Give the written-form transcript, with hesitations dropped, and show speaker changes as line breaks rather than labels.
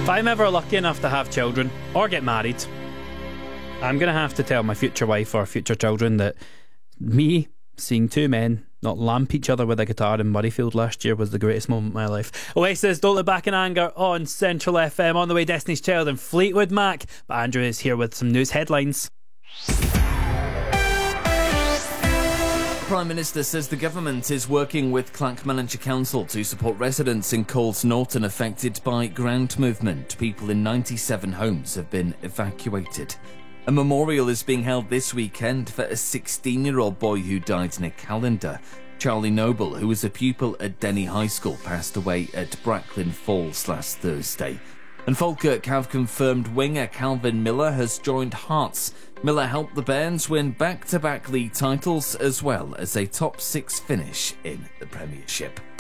If I'm ever lucky enough to have children or get married, I'm going to have to tell my future wife or future children that me seeing two men not lamp each other with a guitar in Murrayfield last year was the greatest moment of my life. Oasis, Don't Look Back in Anger on Central FM. On the way, Destiny's Child and Fleetwood Mac. But Andrew is here with some news headlines.
Prime Minister says the government is working with Clackmannanshire Council to support residents in Coles Norton affected by ground movement. People in 97 homes have been evacuated. A memorial is being held this weekend for a 16-year-old boy who died in a calendar. Charlie Noble, who was a pupil at Denny High School, passed away at Bracklin Falls last Thursday. And Falkirk have confirmed winger Calvin Miller has joined Hearts. Miller helped the Bairns win back-to-back league titles as well as a top 6 finish in the Premiership.